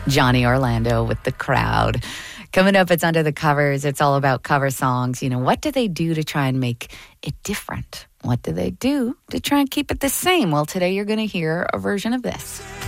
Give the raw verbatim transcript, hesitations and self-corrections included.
Johnny Orlando with The Crowd. Coming up, it's Under the Covers. It's all about cover songs. You know, what do they do to try and make it different? What do they do to try and keep it the same? Well, today you're going to hear a version of this.